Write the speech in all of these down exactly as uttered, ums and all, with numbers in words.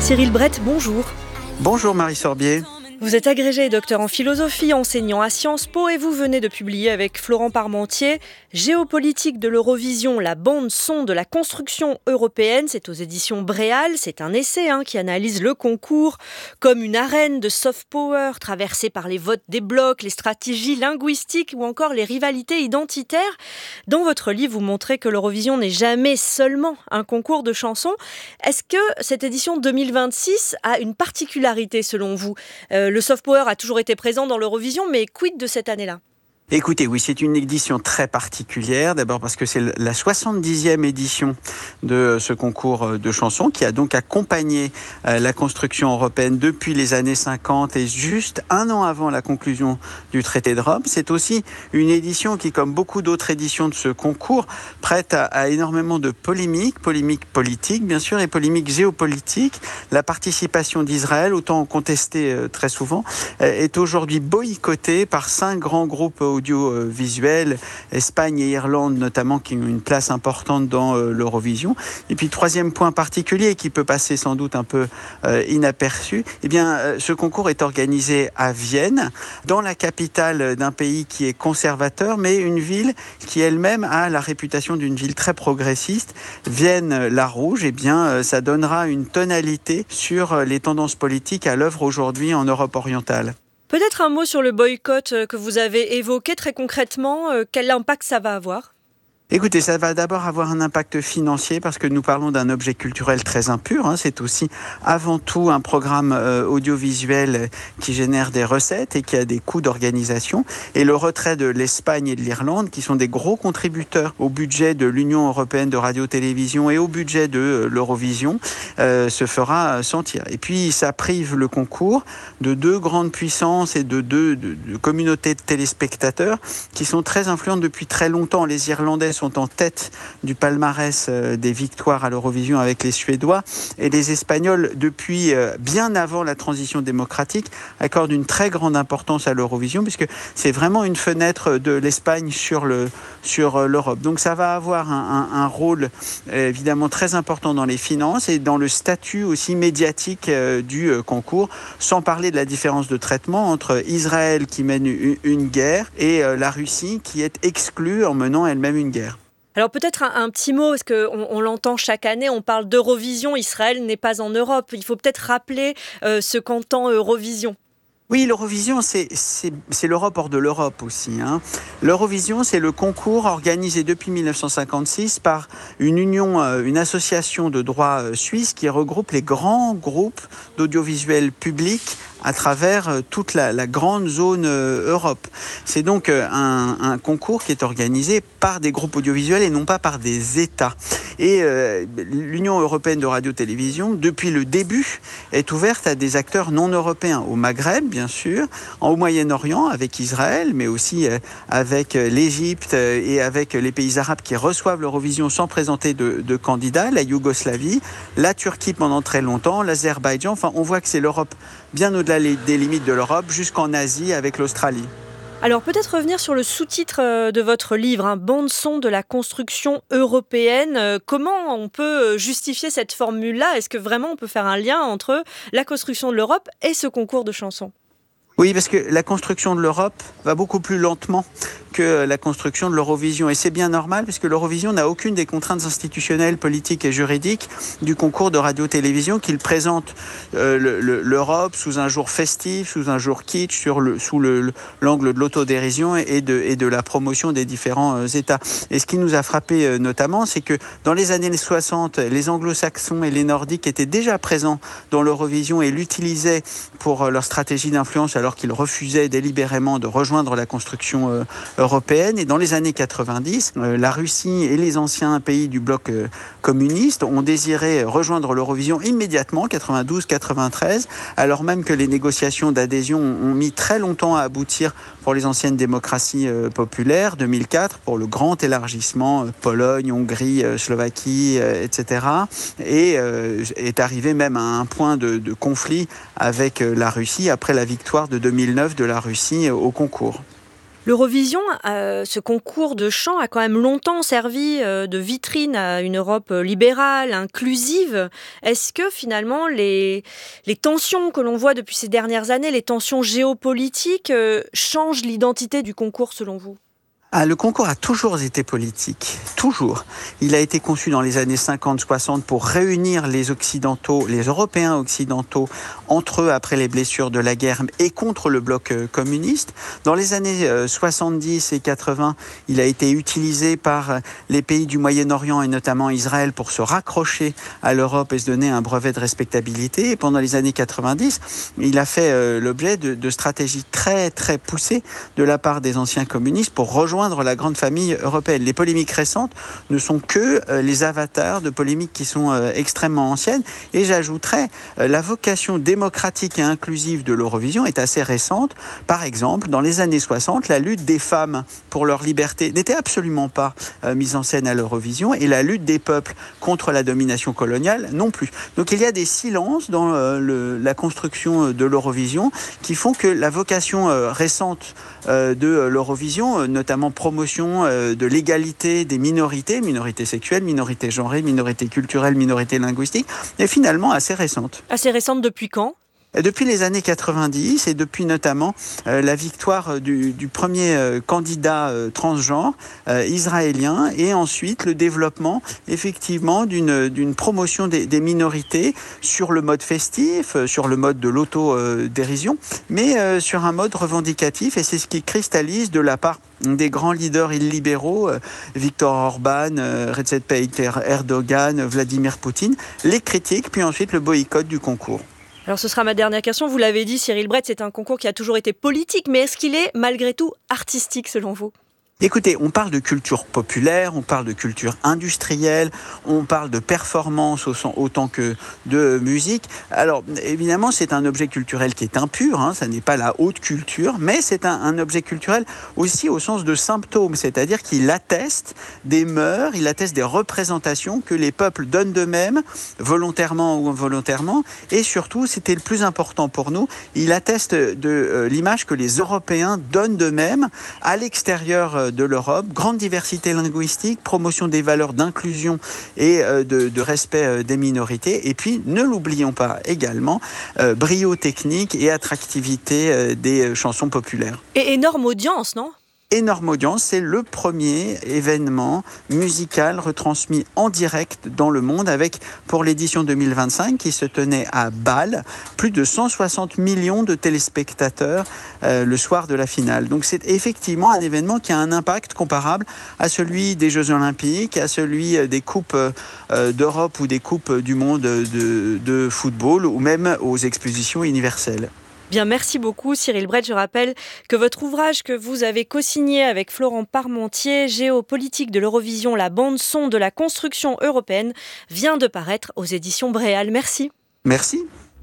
Cyril Brett, bonjour. Bonjour Marie Sorbier. Vous êtes agrégé et docteur en philosophie, enseignant à Sciences Po et vous venez de publier avec Florent Parmentier « Géopolitique de l'Eurovision, la bande-son de la construction européenne ». C'est aux éditions Bréal. C'est un essai hein, qui analyse le concours comme une arène de soft power traversée par les votes des blocs, les stratégies linguistiques ou encore les rivalités identitaires. Dans votre livre, vous montrez que l'Eurovision n'est jamais seulement un concours de chansons. Est-ce que cette édition deux mille vingt-six a une particularité selon vous ? euh, Le soft power a toujours été présent dans l'Eurovision, mais quid de cette année-là ? Écoutez, oui, c'est une édition très particulière. D'abord parce que c'est la soixante-dixième édition de ce concours de chansons qui a donc accompagné la construction européenne depuis les années cinquante et juste un an avant la conclusion du traité de Rome. C'est aussi une édition qui, comme beaucoup d'autres éditions de ce concours, prête à, à énormément de polémiques, polémiques politiques bien sûr et polémiques géopolitiques. La participation d'Israël, autant contestée très souvent, est aujourd'hui boycottée par cinq grands groupes audiovisuel, Espagne et Irlande notamment, qui ont une place importante dans euh, l'Eurovision. Et puis, troisième point particulier qui peut passer sans doute un peu euh, inaperçu, eh bien, euh, ce concours est organisé à Vienne, dans la capitale d'un pays qui est conservateur, mais une ville qui elle-même a la réputation d'une ville très progressiste. Vienne-la-Rouge, eh bien, euh, ça donnera une tonalité sur les tendances politiques à l'œuvre aujourd'hui en Europe orientale. Peut-être un mot sur le boycott que vous avez évoqué très concrètement. Quel impact ça va avoir ? Écoutez, ça va d'abord avoir un impact financier parce que nous parlons d'un objet culturel très impur. Hein. C'est aussi avant tout un programme euh, audiovisuel qui génère des recettes et qui a des coûts d'organisation. Et le retrait de l'Espagne et de l'Irlande, qui sont des gros contributeurs au budget de l'Union européenne de radio-télévision et au budget de euh, l'Eurovision, euh, se fera sentir. Et puis, ça prive le concours de deux grandes puissances et de deux de, de communautés de téléspectateurs qui sont très influentes depuis très longtemps. Les Irlandais sont en tête du palmarès des victoires à l'Eurovision avec les Suédois et les Espagnols, depuis bien avant la transition démocratique, accordent une très grande importance à l'Eurovision puisque c'est vraiment une fenêtre de l'Espagne sur, le, sur l'Europe. Donc ça va avoir un, un, un rôle évidemment très important dans les finances et dans le statut aussi médiatique du concours, sans parler de la différence de traitement entre Israël qui mène une, une guerre et la Russie qui est exclue en menant elle-même une guerre. Alors peut-être un, un petit mot, parce qu'on on l'entend chaque année, on parle d'Eurovision, Israël n'est pas en Europe. Il faut peut-être rappeler euh, ce qu'entend Eurovision. Oui, l'Eurovision, c'est, c'est, c'est l'Europe hors de l'Europe aussi. Hein. L'Eurovision, c'est le concours organisé depuis dix-neuf cent cinquante-six par une union, une association de droit suisse qui regroupe les grands groupes d'audiovisuel public à travers toute la, la grande zone Europe. C'est donc un, un concours qui est organisé par des groupes audiovisuels et non pas par des États. Et euh, l'Union européenne de radio-télévision, depuis le début, est ouverte à des acteurs non européens, au Maghreb, bien sûr, au Moyen-Orient, avec Israël, mais aussi euh, avec l'Égypte et avec les pays arabes qui reçoivent l'Eurovision sans présenter de, de candidats, la Yougoslavie, la Turquie pendant très longtemps, l'Azerbaïdjan. Enfin, on voit que c'est l'Europe bien au-delà des limites de l'Europe, jusqu'en Asie avec l'Australie. Alors peut-être revenir sur le sous-titre de votre livre, hein, bande-son de la construction européenne. Comment on peut justifier cette formule-là ? Est-ce que vraiment on peut faire un lien entre la construction de l'Europe et ce concours de chansons ? Oui, parce que la construction de l'Europe va beaucoup plus lentement que la construction de l'Eurovision. Et c'est bien normal, puisque l'Eurovision n'a aucune des contraintes institutionnelles, politiques et juridiques du concours de radio-télévision qu'il présente euh, le, le, l'Europe sous un jour festif, sous un jour kitsch, sur le, sous le, le, l'angle de l'autodérision et de, et de la promotion des différents euh, États. Et ce qui nous a frappé euh, notamment, c'est que dans les années soixante, les anglo-saxons et les nordiques étaient déjà présents dans l'Eurovision et l'utilisaient pour euh, leur stratégie d'influence, alors qu'ils refusaient délibérément de rejoindre la construction euh, européenne. Et dans les années quatre-vingt-dix, euh, la Russie et les anciens pays du bloc euh, communiste ont désiré rejoindre l'Eurovision immédiatement, quatre-vingt-douze quatre-vingt-treize, alors même que les négociations d'adhésion ont mis très longtemps à aboutir pour les anciennes démocraties euh, populaires, deux mille quatre, pour le grand élargissement, euh, Pologne, Hongrie, euh, Slovaquie, euh, et cetera. Et euh, est arrivé même à un point de, de conflit avec euh, la Russie après la victoire de deux mille neuf de la Russie euh, au concours. L'Eurovision, euh, ce concours de chant a quand même longtemps servi euh, de vitrine à une Europe libérale, inclusive. Est-ce que finalement les, les tensions que l'on voit depuis ces dernières années, les tensions géopolitiques, euh, changent l'identité du concours selon vous ? Ah, le concours a toujours été politique, toujours. Il a été conçu dans les années cinquante soixante pour réunir les Occidentaux, les Européens occidentaux, entre eux après les blessures de la guerre et contre le bloc communiste. Dans les années soixante-dix et quatre-vingts, il a été utilisé par les pays du Moyen-Orient et notamment Israël pour se raccrocher à l'Europe et se donner un brevet de respectabilité. Et pendant les années quatre-vingt-dix, il a fait l'objet de, de stratégies très très poussées de la part des anciens communistes pour rejoindre la grande famille européenne. Les polémiques récentes ne sont que euh, les avatars de polémiques qui sont euh, extrêmement anciennes. Et j'ajouterais, euh, la vocation démocratique et inclusive de l'Eurovision est assez récente. Par exemple, dans les années soixante, la lutte des femmes pour leur liberté n'était absolument pas euh, mise en scène à l'Eurovision et la lutte des peuples contre la domination coloniale non plus. Donc il y a des silences dans euh, le, la construction de l'Eurovision qui font que la vocation euh, récente euh, de l'Eurovision, euh, notamment promotion euh, de l'égalité des minorités, minorités sexuelles, minorités genrées, minorités culturelles, minorités linguistiques, est finalement assez récente. Assez récente depuis quand ? Depuis les années quatre-vingt-dix et depuis notamment euh, la victoire du, du premier euh, candidat euh, transgenre euh, israélien et ensuite le développement effectivement d'une, d'une promotion des, des minorités sur le mode festif, euh, sur le mode de l'auto-dérision, mais euh, sur un mode revendicatif et c'est ce qui cristallise de la part des grands leaders illibéraux, euh, Viktor Orban, euh, Recep Tayyip Erdogan, Vladimir Poutine, les critiques puis ensuite le boycott du concours. Alors ce sera ma dernière question. Vous l'avez dit, Cyril Brett, c'est un concours qui a toujours été politique, mais est-ce qu'il est malgré tout artistique selon vous ? Écoutez, on parle de culture populaire, on parle de culture industrielle, on parle de performance autant que de musique. Alors, évidemment, c'est un objet culturel qui est impur, hein, ça n'est pas la haute culture, mais c'est un, un objet culturel aussi au sens de symptôme, c'est-à-dire qu'il atteste des mœurs, il atteste des représentations que les peuples donnent d'eux-mêmes, volontairement ou involontairement, et surtout, c'était le plus important pour nous, il atteste de euh, l'image que les Européens donnent d'eux-mêmes à l'extérieur de l'Europe, grande diversité linguistique, promotion des valeurs d'inclusion et de, de respect des minorités. Et puis, ne l'oublions pas également, euh, brio technique et attractivité des chansons populaires. Et énorme audience, non ? Énorme audience, c'est le premier événement musical retransmis en direct dans le monde avec, pour l'édition deux mille vingt-cinq qui se tenait à Bâle, plus de cent soixante millions de téléspectateurs euh, le soir de la finale. Donc c'est effectivement un événement qui a un impact comparable à celui des Jeux Olympiques, à celui des Coupes euh, d'Europe ou des Coupes du monde de, de football ou même aux expositions universelles. Bien, merci beaucoup Cyril Brett. Je rappelle que votre ouvrage que vous avez co-signé avec Florent Parmentier, Géopolitique de l'Eurovision, la bande-son de la construction européenne, vient de paraître aux éditions Bréal. Merci. Merci.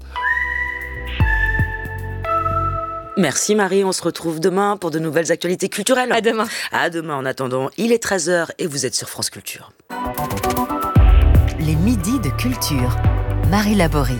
Merci Marie, on se retrouve demain pour de nouvelles actualités culturelles. À demain. À demain, en attendant, il est treize heures et vous êtes sur France Culture. Les midis de culture. Marie Laborie.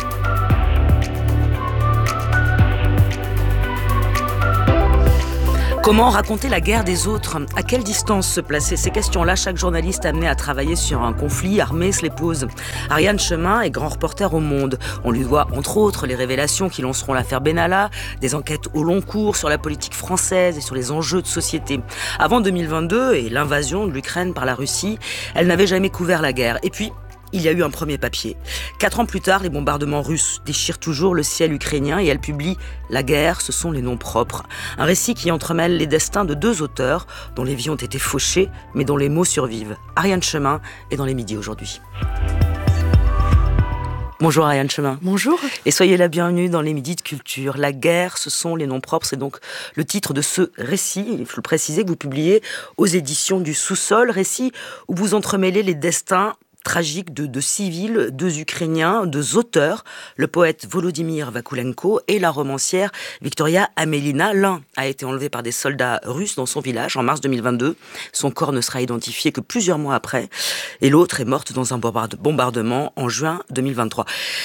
Comment raconter la guerre des autres ? À quelle distance se placer ? Ces questions-là, chaque journaliste amené à travailler sur un conflit armé se les pose. Ariane Chemin est grand reporter au Monde. On lui doit, entre autres, les révélations qui lanceront l'affaire Benalla, des enquêtes au long cours sur la politique française et sur les enjeux de société. Avant deux mille vingt-deux et l'invasion de l'Ukraine par la Russie, elle n'avait jamais couvert la guerre. Et puis, il y a eu un premier papier. Quatre ans plus tard, les bombardements russes déchirent toujours le ciel ukrainien et elle publie « La guerre, ce sont les noms propres ». Un récit qui entremêle les destins de deux auteurs dont les vies ont été fauchées, mais dont les mots survivent. Ariane Chemin est dans les midis aujourd'hui. Bonjour Ariane Chemin. Bonjour. Et soyez la bienvenue dans les midis de culture. La guerre, ce sont les noms propres. C'est donc le titre de ce récit, il faut le préciser, que vous publiez aux éditions du Sous-sol. Récit où vous entremêlez les destins tragique de deux civils, deux Ukrainiens, deux auteurs, le poète Volodymyr Vakulenko et la romancière Victoria Amelina. L'un a été enlevé par des soldats russes dans son village en mars deux mille vingt-deux. Son corps ne sera identifié que plusieurs mois après. Et l'autre est morte dans un bombardement en juin deux mille vingt-trois.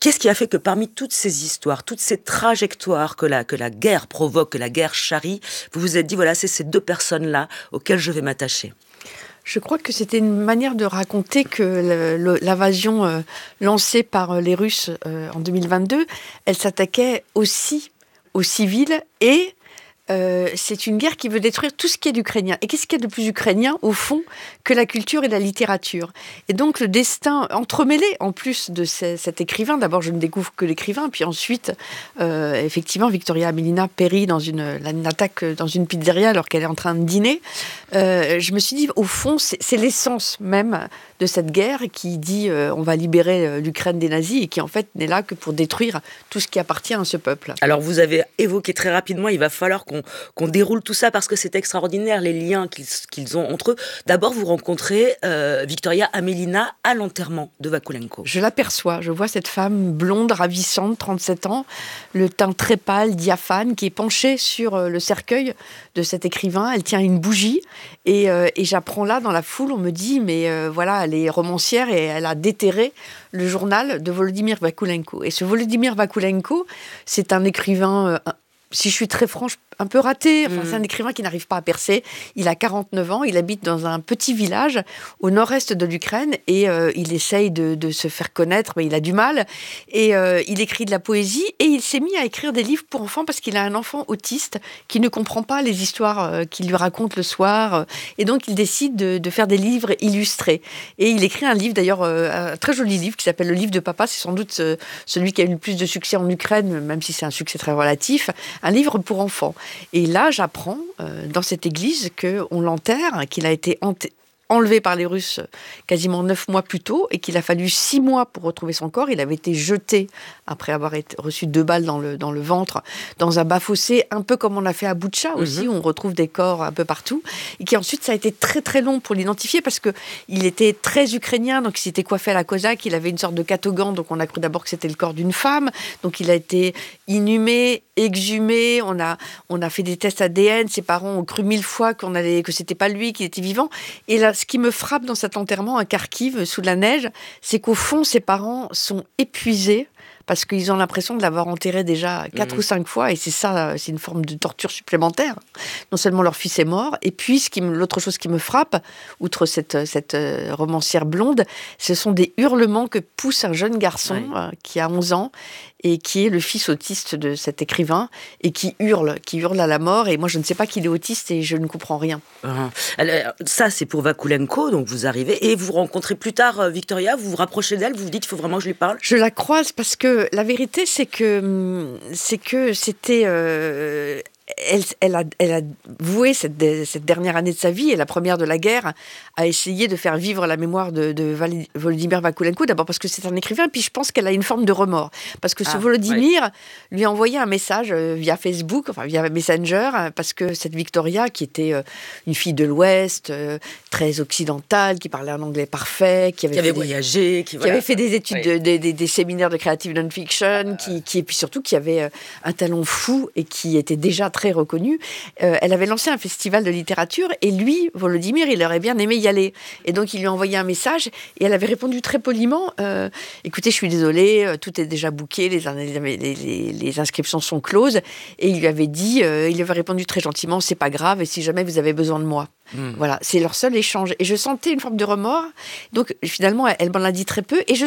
Qu'est-ce qui a fait que parmi toutes ces histoires, toutes ces trajectoires que la, que la guerre provoque, que la guerre charrie, vous vous êtes dit, voilà, c'est ces deux personnes-là auxquelles je vais m'attacher? Je crois que c'était une manière de raconter que le, le, l'invasion euh, lancée par les Russes euh, en deux mille vingt-deux, elle s'attaquait aussi aux civils et euh, c'est une guerre qui veut détruire tout ce qui est d'ukrainien. Et qu'est-ce qu'il y a de plus ukrainien, au fond, que la culture et la littérature? Et donc le destin entremêlé, en plus de ce, cet écrivain, d'abord je ne découvre que l'écrivain, puis ensuite, euh, effectivement, Victoria Amelina périt dans une, une attaque dans une pizzeria alors qu'elle est en train de dîner. Euh, je me suis dit, au fond, c'est, c'est l'essence même de cette guerre qui dit euh, on va libérer euh, l'Ukraine des nazis et qui en fait n'est là que pour détruire tout ce qui appartient à ce peuple. Alors vous avez évoqué très rapidement, il va falloir qu'on, qu'on déroule tout ça parce que c'est extraordinaire les liens qu'ils, qu'ils ont entre eux. D'abord vous rencontrez euh, Victoria Amelina à l'enterrement de Vakulenko. Je l'aperçois, je vois cette femme blonde, ravissante, trente-sept ans, le teint très pâle, diaphane, qui est penchée sur euh, le cercueil de cet écrivain. Elle tient une bougie et, euh, et j'apprends là dans la foule, on me dit mais euh, voilà, elle est romancière et elle a déterré le journal de Volodymyr Vakulenko. Et ce Volodymyr Vakulenko, c'est un écrivain, euh, si je suis très franche, un peu raté. Enfin, mmh. C'est un écrivain qui n'arrive pas à percer. Il a quarante-neuf ans, il habite dans un petit village au nord-est de l'Ukraine et euh, il essaye de, de se faire connaître, mais il a du mal. Et euh, il écrit de la poésie et il s'est mis à écrire des livres pour enfants parce qu'il a un enfant autiste qui ne comprend pas les histoires euh, qu'il lui raconte le soir. Et donc, il décide de, de faire des livres illustrés. Et il écrit un livre, d'ailleurs, euh, un très joli livre qui s'appelle Le Livre de Papa. C'est sans doute euh, celui qui a eu le plus de succès en Ukraine, même si c'est un succès très relatif. Un livre pour enfants. Et là, j'apprends euh, dans cette église qu'on l'enterre, qu'il a été enterré, enlevé par les Russes quasiment neuf mois plus tôt et qu'il a fallu six mois pour retrouver son corps. Il avait été jeté, après avoir été, reçu deux balles dans le, dans le ventre, dans un bas-fossé, un peu comme on a fait à Boutcha aussi, mmh. où on retrouve des corps un peu partout. Et qui ensuite, ça a été très très long pour l'identifier parce qu'il était très ukrainien, donc il s'était coiffé à la cosaque, il avait une sorte de catogan, donc on a cru d'abord que c'était le corps d'une femme. Donc il a été inhumé, exhumé, on a, on a fait des tests A D N, ses parents ont cru mille fois qu'on allait, que c'était pas lui, qu'il était vivant. Et là, ce qui me frappe dans cet enterrement à Kharkiv, sous la neige, c'est qu'au fond, ses parents sont épuisés parce qu'ils ont l'impression de l'avoir enterré déjà quatre mmh. ou cinq fois, et c'est ça, c'est une forme de torture supplémentaire. Non seulement leur fils est mort, et puis ce qui me, l'autre chose qui me frappe, outre cette, cette euh, romancière blonde, ce sont des hurlements que pousse un jeune garçon ouais. euh, qui a onze ans, et qui est le fils autiste de cet écrivain, et qui hurle, qui hurle à la mort, et moi je ne sais pas qu'il est autiste, et je ne comprends rien. Uh-huh. Alors, ça c'est pour Vakulenko, donc vous arrivez, et vous rencontrez plus tard Victoria, vous vous rapprochez d'elle, vous vous dites il faut vraiment que je lui parle? Je la croise parce que la vérité, c'est que, c'est que c'était... Euh, elle, elle, a, elle a voué cette, cette dernière année de sa vie, et la première de la guerre, à essayer de faire vivre la mémoire de, de Volodymyr Vakulenko, d'abord parce que c'est un écrivain, puis je pense qu'elle a une forme de remords. Parce que ce ah, Volodymyr oui. lui a envoyé un message via Facebook, enfin via Messenger, parce que cette Victoria, qui était une fille de l'Ouest, très occidentale, qui parlait un anglais parfait, qui avait, qui avait fait voyagé, des, qui, qui voilà. avait fait des études, oui. de, des, des, des séminaires de creative non-fiction, euh... qui, qui, et puis surtout qui avait un talent fou et qui était déjà très reconnue. Euh, elle avait lancé un festival de littérature et lui, Volodymyr, il aurait bien aimé y aller. Et donc, il lui a envoyé un message et elle avait répondu très poliment euh, « Écoutez, je suis désolée, tout est déjà booké, les, les, les, les inscriptions sont closes. » Et il lui avait dit, euh, il lui avait répondu très gentiment « C'est pas grave, et si jamais vous avez besoin de moi. Mmh. » Voilà, c'est leur seul échange. Et je sentais une forme de remords. Donc, finalement, elle, elle m'en a dit très peu. Et je